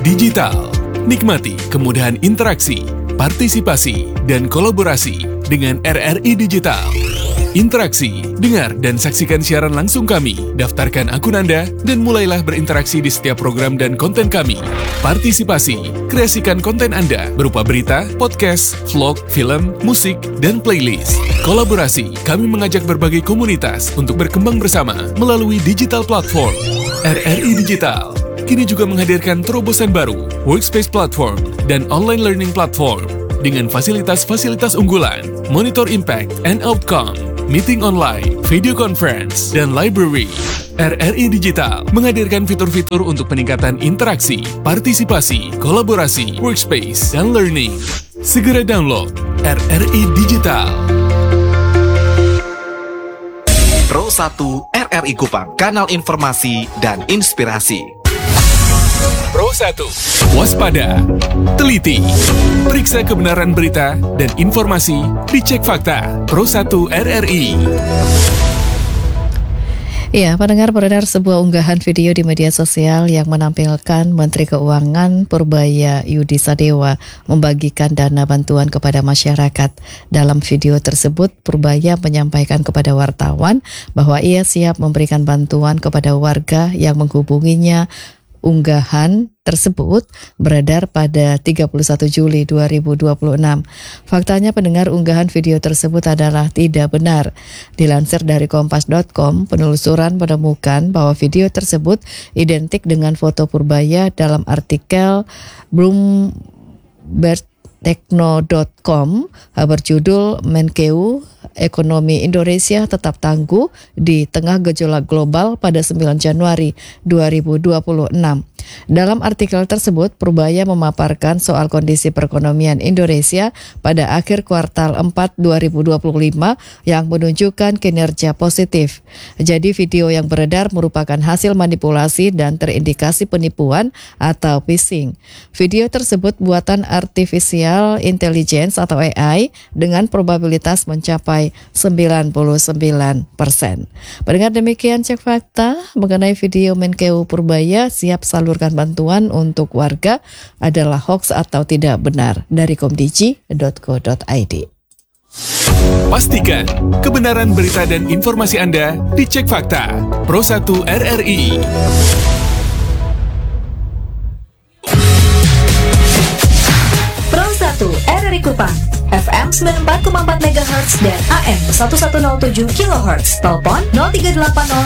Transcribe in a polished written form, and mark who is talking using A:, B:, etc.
A: Digital. Nikmati kemudahan interaksi, partisipasi, dan kolaborasi dengan RRI Digital. Interaksi, dengar dan saksikan siaran langsung kami, daftarkan akun Anda, dan mulailah berinteraksi di setiap program dan konten kami. Partisipasi, kreasikan konten Anda berupa berita, podcast, vlog, film, musik, dan playlist. Kolaborasi, kami mengajak berbagai komunitas untuk berkembang bersama melalui digital platform. RRI Digital kini juga menghadirkan terobosan baru, workspace platform, dan online learning platform dengan fasilitas-fasilitas unggulan, monitor impact and outcome, meeting online, video conference, dan library. RRI Digital menghadirkan fitur-fitur untuk peningkatan interaksi, partisipasi, kolaborasi, workspace, dan learning. Segera download RRI Digital.
B: Pro 1 RRI Kupang, kanal informasi dan inspirasi.
A: Pro 1. Waspada, teliti, periksa kebenaran berita dan informasi, dicek fakta. Pro 1 RRI.
C: Ya, pendengar, beredar sebuah unggahan video di media sosial yang menampilkan Menteri Keuangan Purbaya Yudisadewa membagikan dana bantuan kepada masyarakat. Dalam video tersebut, Purbaya menyampaikan kepada wartawan bahwa ia siap memberikan bantuan kepada warga yang menghubunginya. Unggahan tersebut beredar pada 31 Juli 2026. Faktanya, pendengar, unggahan video tersebut adalah tidak benar. Dilansir dari Kompas.com, penelusuran menemukan bahwa video tersebut identik dengan foto Purbaya dalam artikel Bloomberg.techno.com berjudul Menkeu Ekonomi Indonesia tetap tangguh di tengah gejolak global pada 9 Januari 2026. Dalam artikel tersebut, Purbaya memaparkan soal kondisi perekonomian Indonesia pada akhir kuartal 4 2025 yang menunjukkan kinerja positif. Jadi video yang beredar merupakan hasil manipulasi dan terindikasi penipuan atau phishing. Video tersebut buatan artificial intelligence atau AI dengan probabilitas mencapai 99%. Pendengar, demikian cek fakta mengenai video Menkeu Purbaya siap salurkan bantuan untuk warga adalah hoax atau tidak benar dari komdigi.co.id.
A: Pastikan kebenaran berita dan informasi Anda dicek fakta. Pro 1 RRI.
D: Pro 1 RRI Kupang, FM 94,4 MHz dan AM 1107 kHz. Telepon 0380